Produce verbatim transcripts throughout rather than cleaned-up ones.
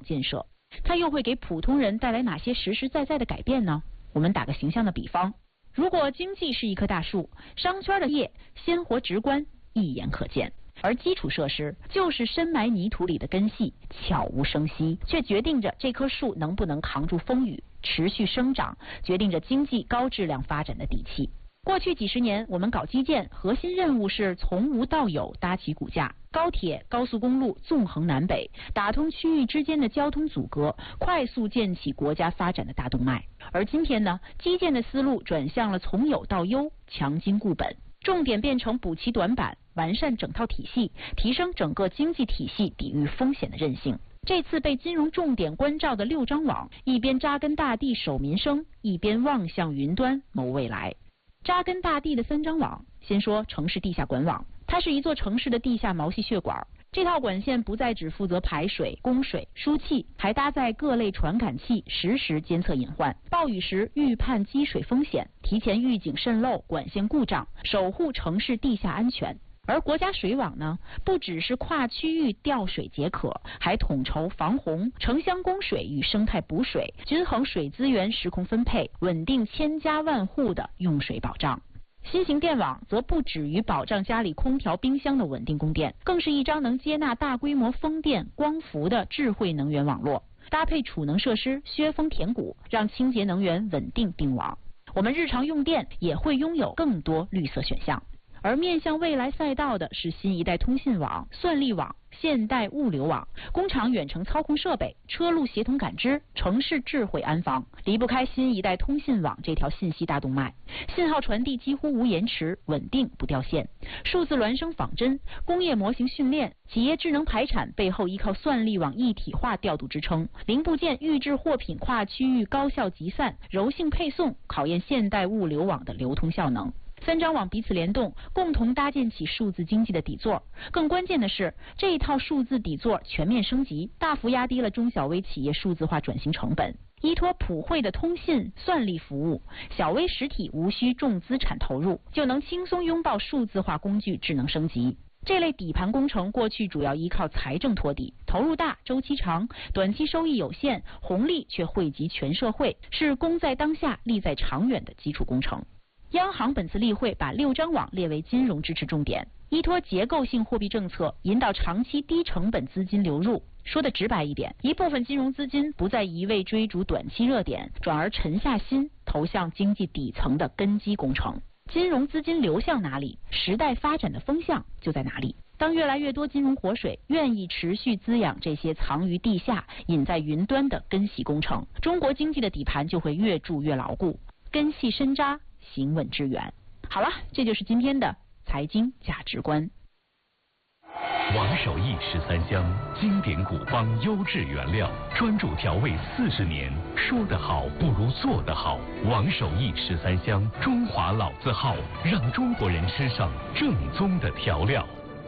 建设。它又会给普通人带来哪些实实在在的改变呢？我们打个形象的比方，如果经济是一棵大树，商圈的叶鲜活直观，一眼可见。而基础设施就是深埋泥土里的根系，悄无声息，却决定着这棵树能不能扛住风雨，持续生长，决定着经济高质量发展的底气。过去几十年，我们搞基建，核心任务是从无到有搭起骨架，高铁、高速公路纵横南北，打通区域之间的交通阻隔，快速建起国家发展的大动脉。而今天呢，基建的思路转向了从有到优，强筋固本，重点变成补齐短板，完善整套体系，提升整个经济体系抵御风险的韧性。这次被金融重点关照的六张网，一边扎根大地守民生，一边望向云端谋未来。扎根大地的三张网，先说城市地下管网，它是一座城市的地下毛细血管。这套管线不再只负责排水、供水、输气，还搭载各类传感器，实时监测隐患，暴雨时预判积水风险，提前预警渗漏、管线故障，守护城市地下安全。而国家水网呢，不只是跨区域调水解渴，还统筹防洪、城乡供水与生态补水，均衡水资源时空分配，稳定千家万户的用水保障。新型电网则不止于保障家里空调、冰箱的稳定供电，更是一张能接纳大规模风电、光伏的智慧能源网络，搭配储能设施削峰填谷，让清洁能源稳定并网。我们日常用电也会拥有更多绿色选项。而面向未来赛道的是新一代通信网、算力网、现代物流网、工厂远程操控设备、车路协同感知、城市智慧安防，离不开新一代通信网这条信息大动脉。信号传递几乎无延迟，稳定不掉线。数字孪生仿真、工业模型训练、企业智能排产背后依靠算力网一体化调度支撑，零部件预制货品跨区域高效集散、柔性配送，考验现代物流网的流通效能。三张网彼此联动，共同搭建起数字经济的底座。更关键的是，这一套数字底座全面升级，大幅压低了中小微企业数字化转型成本。依托普惠的通信算力服务，小微实体无需重资产投入，就能轻松拥抱数字化工具智能升级。这类底盘工程过去主要依靠财政托底，投入大、周期长，短期收益有限，红利却惠及全社会，是功在当下、利在长远的基础工程。央行本次例会把六张网列为金融支持重点，依托结构性货币政策，引导长期低成本资金流入。说的直白一点，一部分金融资金不再一味追逐短期热点，转而沉下心投向经济底层的根基工程。金融资金流向哪里，时代发展的风向就在哪里。当越来越多金融活水愿意持续滋养这些藏于地下、隐在云端的根系工程，中国经济的底盘就会越筑越牢固，根系深扎，行稳致远。好了，这就是今天的财经价值观。 王守义十三香，经典古方，优质原料，专注调味四十年。说得好不如做得好。王守义十三香，中华老字号，让中国人吃上正宗的调料。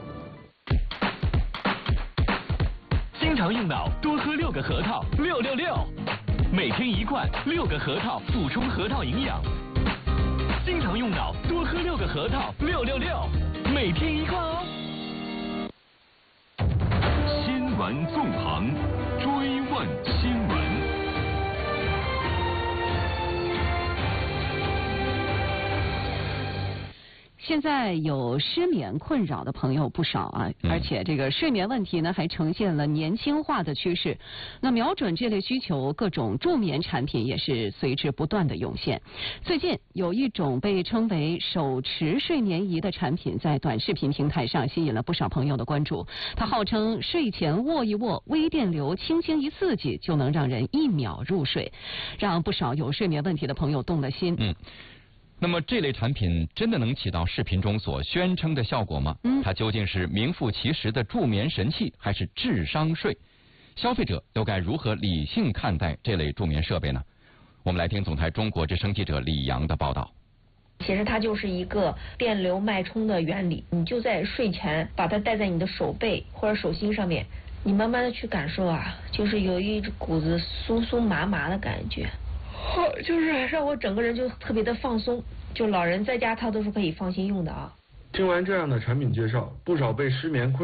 经常用脑，多喝六个核桃，六六六，每天一罐，六个核桃，补充核桃营养。经常用脑，多喝六个核桃，六六六，每天一罐哦。新闻纵横，追问新闻。 现在有失眠困扰的朋友不少啊，而且这个睡眠问题呢还呈现了年轻化的趋势。那瞄准这类需求，各种助眠产品也是随之不断的涌现。最近有一种被称为手持睡眠仪的产品，在短视频平台上吸引了不少朋友的关注。它号称睡前握一握，微电流轻轻一刺激，就能让人一秒入睡，让不少有睡眠问题的朋友动了心。 嗯。那么这类产品真的能起到视频中所宣称的效果吗？嗯，它究竟是名副其实的助眠神器，还是智商税？消费者又该如何理性看待这类助眠设备呢？我们来听总台中国之声记者李阳的报道。 其实它就是一个电流脉冲的原理，你就在睡前把它戴在你的手背或者手心上面，你慢慢的去感受啊，就是有一股子酥酥麻麻的感觉。就是让我整个人就特别的放松，就老人在家他都是可以放心用的啊。 听完这样的产品介绍，不少被失眠困